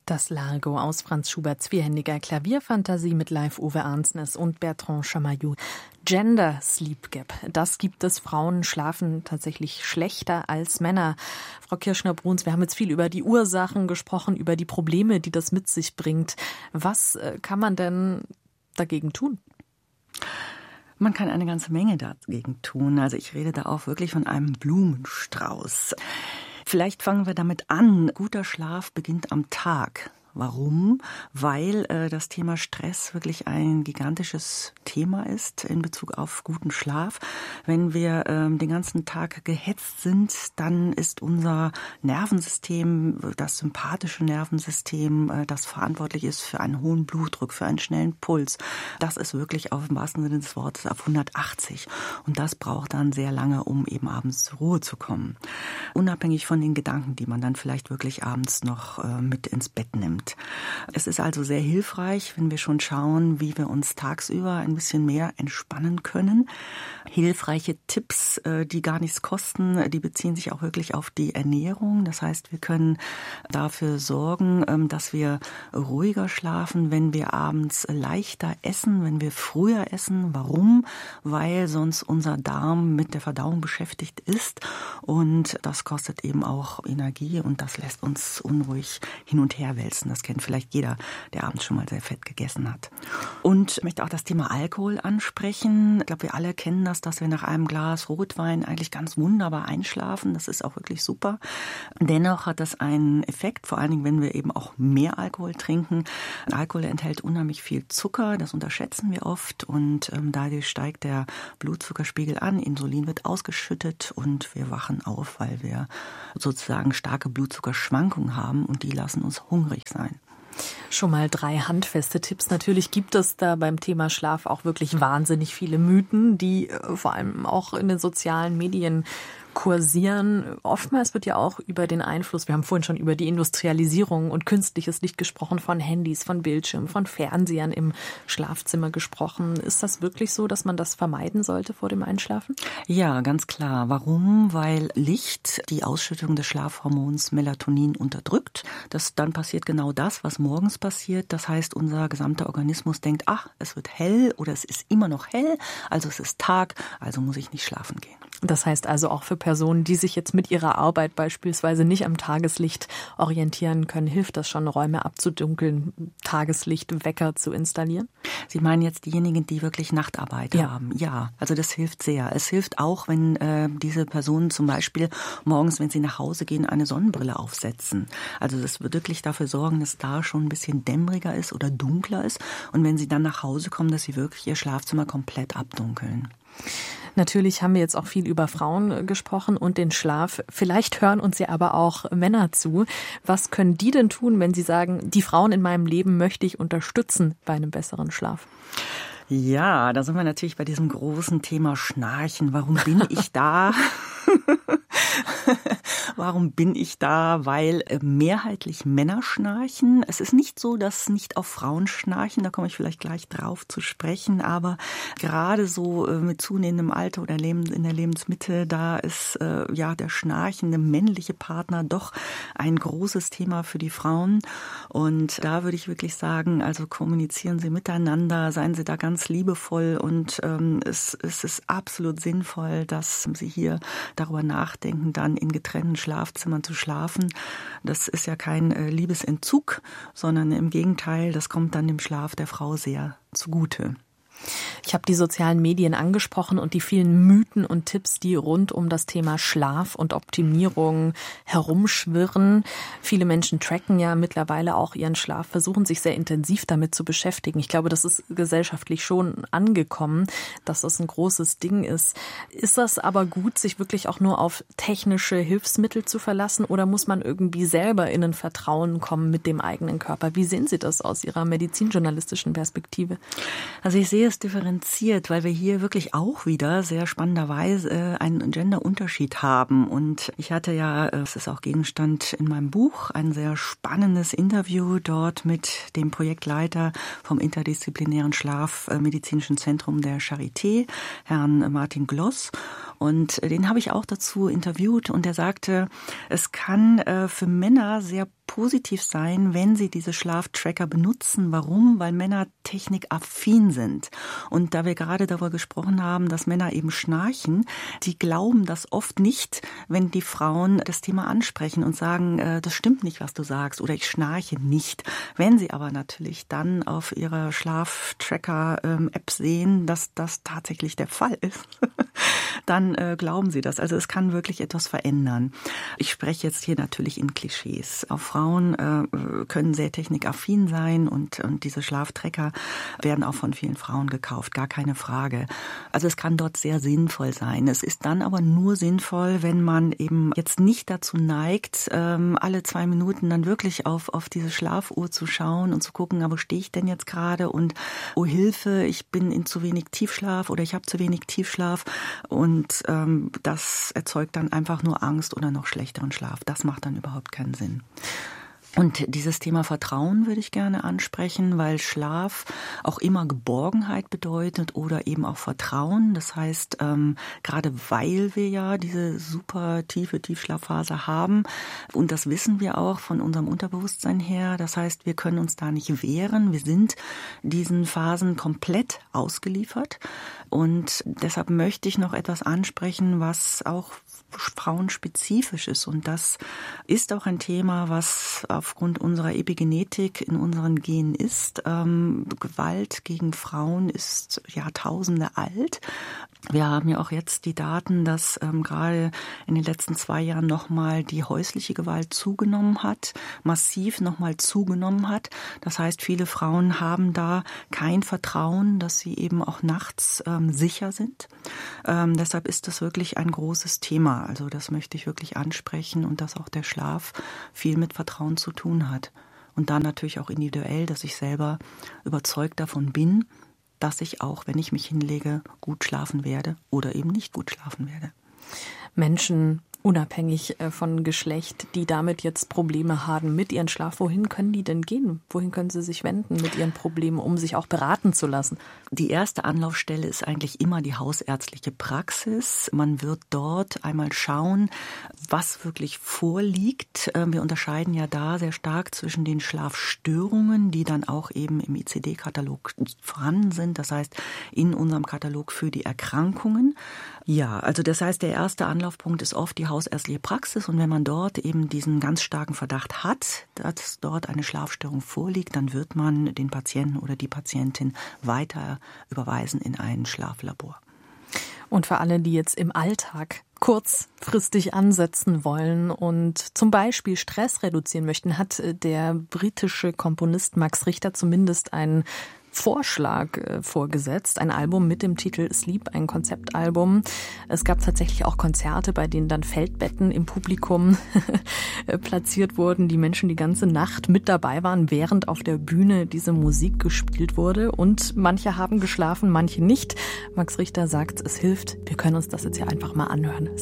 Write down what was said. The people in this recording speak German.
Das Largo aus Franz Schuberts vierhändiger Klavierfantasie mit Live Uwe Arnsnes und Bertrand Chamayou. Gender Sleep Gap, das gibt es. Frauen schlafen tatsächlich schlechter als Männer. Frau Kirschner-Bruns, wir haben jetzt viel über die Ursachen gesprochen, über die Probleme, die das mit sich bringt. Was kann man denn dagegen tun? Man kann eine ganze Menge dagegen tun. Also ich rede da auch wirklich von einem Blumenstrauß. Vielleicht fangen wir damit an. Guter Schlaf beginnt am Tag. Warum? Weil das Thema Stress wirklich ein gigantisches Thema ist in Bezug auf guten Schlaf. Wenn wir den ganzen Tag gehetzt sind, dann ist unser Nervensystem, das sympathische Nervensystem, das verantwortlich ist für einen hohen Blutdruck, für einen schnellen Puls, das ist wirklich im wahrsten Sinne des Wortes auf 180. Und das braucht dann sehr lange, um eben abends zur Ruhe zu kommen. Unabhängig von den Gedanken, die man dann vielleicht wirklich abends noch mit ins Bett nimmt. Es ist also sehr hilfreich, wenn wir schon schauen, wie wir uns tagsüber ein bisschen mehr entspannen können. Hilfreiche Tipps, die gar nichts kosten, die beziehen sich auch wirklich auf die Ernährung. Das heißt, wir können dafür sorgen, dass wir ruhiger schlafen, wenn wir abends leichter essen, wenn wir früher essen. Warum? Weil sonst unser Darm mit der Verdauung beschäftigt ist und das kostet eben auch Energie und das lässt uns unruhig hin und her wälzen. Das kennt vielleicht jeder, der abends schon mal sehr fett gegessen hat. Und ich möchte auch das Thema Alkohol ansprechen. Ich glaube, wir alle kennen das, dass wir nach einem Glas Rotwein eigentlich ganz wunderbar einschlafen. Das ist auch wirklich super. Dennoch hat das einen Effekt, vor allen Dingen, wenn wir eben auch mehr Alkohol trinken. Alkohol enthält unheimlich viel Zucker, das unterschätzen wir oft und dadurch steigt der Blutzuckerspiegel an, Insulin wird ausgeschüttet und wir wachen auf, weil wir sozusagen starke Blutzuckerschwankungen haben und die lassen uns hungrig sein. Schon mal 3 handfeste Tipps. Natürlich gibt es da beim Thema Schlaf auch wirklich wahnsinnig viele Mythen, die vor allem auch in den sozialen Medien kursieren. Oftmals wird ja auch über den Einfluss, wir haben vorhin schon über die Industrialisierung und künstliches Licht gesprochen, von Handys, von Bildschirmen, von Fernsehern im Schlafzimmer gesprochen. Ist das wirklich so, dass man das vermeiden sollte vor dem Einschlafen? Ja, ganz klar. Warum? Weil Licht die Ausschüttung des Schlafhormons Melatonin unterdrückt. Dann passiert genau das, was morgens passiert. Das heißt, unser gesamter Organismus denkt, ach, es wird hell oder es ist immer noch hell, also es ist Tag, also muss ich nicht schlafen gehen. Das heißt also auch für Personen, die sich jetzt mit ihrer Arbeit beispielsweise nicht am Tageslicht orientieren können, hilft das schon, Räume abzudunkeln, Tageslichtwecker zu installieren? Sie meinen jetzt diejenigen, die wirklich Nachtarbeit haben? Ja, also das hilft sehr. Es hilft auch, wenn diese Personen zum Beispiel morgens, wenn sie nach Hause gehen, eine Sonnenbrille aufsetzen. Also das wird wirklich dafür sorgen, dass da schon ein bisschen dämmeriger ist oder dunkler ist. Und wenn sie dann nach Hause kommen, dass sie wirklich ihr Schlafzimmer komplett abdunkeln. Natürlich haben wir jetzt auch viel über Frauen gesprochen und den Schlaf. Vielleicht hören uns ja aber auch Männer zu. Was können die denn tun, wenn sie sagen, die Frauen in meinem Leben möchte ich unterstützen bei einem besseren Schlaf? Ja, da sind wir natürlich bei diesem großen Thema Schnarchen. Warum bin ich da? Warum bin ich da? Weil mehrheitlich Männer schnarchen. Es ist nicht so, dass nicht auch Frauen schnarchen. Da komme ich vielleicht gleich drauf zu sprechen. Aber gerade so mit zunehmendem Alter oder in der Lebensmitte, da ist der schnarchende männliche Partner doch ein großes Thema für die Frauen. Und da würde ich wirklich sagen, also kommunizieren Sie miteinander, seien Sie da ganz liebevoll und es ist absolut sinnvoll, dass Sie hier darüber nachdenken, dann in getrennten Schlafzimmern zu schlafen. Das ist ja kein Liebesentzug, sondern im Gegenteil, das kommt dann dem Schlaf der Frau sehr zugute. Ich habe die sozialen Medien angesprochen und die vielen Mythen und Tipps, die rund um das Thema Schlaf und Optimierung herumschwirren. Viele Menschen tracken ja mittlerweile auch ihren Schlaf, versuchen sich sehr intensiv damit zu beschäftigen. Ich glaube, das ist gesellschaftlich schon angekommen, dass das ein großes Ding ist. Ist das aber gut, sich wirklich auch nur auf technische Hilfsmittel zu verlassen oder muss man irgendwie selber in ein Vertrauen kommen mit dem eigenen Körper? Wie sehen Sie das aus Ihrer medizinjournalistischen Perspektive? Also ich sehe es differenziert, weil wir hier wirklich auch wieder sehr spannenderweise einen Genderunterschied haben. Und ich hatte ja, es ist auch Gegenstand in meinem Buch, ein sehr spannendes Interview dort mit dem Projektleiter vom interdisziplinären Schlafmedizinischen Zentrum der Charité, Herrn Martin Gloss. Und den habe ich auch dazu interviewt und der sagte, es kann für Männer sehr positiv sein, wenn sie diese Schlaftracker benutzen. Warum? Weil Männer technikaffin sind. Und da wir gerade darüber gesprochen haben, dass Männer eben schnarchen, die glauben das oft nicht, wenn die Frauen das Thema ansprechen und sagen, das stimmt nicht, was du sagst, oder ich schnarche nicht. Wenn sie aber natürlich dann auf ihrer Schlaftracker-App sehen, dass das tatsächlich der Fall ist, dann glauben sie das. Also es kann wirklich etwas verändern. Ich spreche jetzt hier natürlich in Klischees. Auch Frauen können sehr technikaffin sein und diese Schlaftracker werden auch von vielen Frauen gekauft, gar keine Frage. Also es kann dort sehr sinnvoll sein. Es ist dann aber nur sinnvoll, wenn man eben jetzt nicht dazu neigt, alle 2 Minuten dann wirklich auf diese Schlafuhr zu schauen und zu gucken, wo stehe ich denn jetzt gerade und oh Hilfe, ich bin in zu wenig Tiefschlaf oder ich habe zu wenig Tiefschlaf und das erzeugt dann einfach nur Angst oder noch schlechteren Schlaf. Das macht dann überhaupt keinen Sinn. Und dieses Thema Vertrauen würde ich gerne ansprechen, weil Schlaf auch immer Geborgenheit bedeutet oder eben auch Vertrauen. Das heißt, gerade weil wir ja diese super tiefe Tiefschlafphase haben und das wissen wir auch von unserem Unterbewusstsein her. Das heißt, wir können uns da nicht wehren. Wir sind diesen Phasen komplett ausgeliefert. Und deshalb möchte ich noch etwas ansprechen, was auch frauenspezifisch ist. Und das ist auch ein Thema, was aufgrund unserer Epigenetik in unseren Genen ist. Gewalt gegen Frauen ist Jahrtausende alt. Wir haben ja auch jetzt die Daten, dass gerade in den letzten 2 Jahren nochmal die häusliche Gewalt zugenommen hat, massiv nochmal zugenommen hat. Das heißt, viele Frauen haben da kein Vertrauen, dass sie eben auch nachts sicher sind. Deshalb ist das wirklich ein großes Thema. Also das möchte ich wirklich ansprechen und dass auch der Schlaf viel mit Vertrauen zu tun hat. Und dann natürlich auch individuell, dass ich selber überzeugt davon bin, dass ich auch, wenn ich mich hinlege, gut schlafen werde oder eben nicht gut schlafen werde. Menschen unabhängig von Geschlecht, die damit jetzt Probleme haben mit ihrem Schlaf, wohin können die denn gehen? Wohin können sie sich wenden mit ihren Problemen, um sich auch beraten zu lassen? Die erste Anlaufstelle ist eigentlich immer die hausärztliche Praxis. Man wird dort einmal schauen, was wirklich vorliegt. Wir unterscheiden ja da sehr stark zwischen den Schlafstörungen, die dann auch eben im ICD-Katalog vorhanden sind. Das heißt, in unserem Katalog für die Erkrankungen. Ja, also das heißt, der erste Anlaufpunkt ist oft die hausärztliche Praxis. Und wenn man dort eben diesen ganz starken Verdacht hat, dass dort eine Schlafstörung vorliegt, dann wird man den Patienten oder die Patientin weiter überweisen in ein Schlaflabor. Und für alle, die jetzt im Alltag kurzfristig ansetzen wollen und zum Beispiel Stress reduzieren möchten, hat der britische Komponist Max Richter zumindest einen Vorschlag vorgesetzt, ein Album mit dem Titel Sleep, ein Konzeptalbum. Es gab tatsächlich auch Konzerte, bei denen dann Feldbetten im Publikum platziert wurden, die Menschen die ganze Nacht mit dabei waren, während auf der Bühne diese Musik gespielt wurde. Und manche haben geschlafen, manche nicht. Max Richter sagt, es hilft. Wir können uns das jetzt hier einfach mal anhören.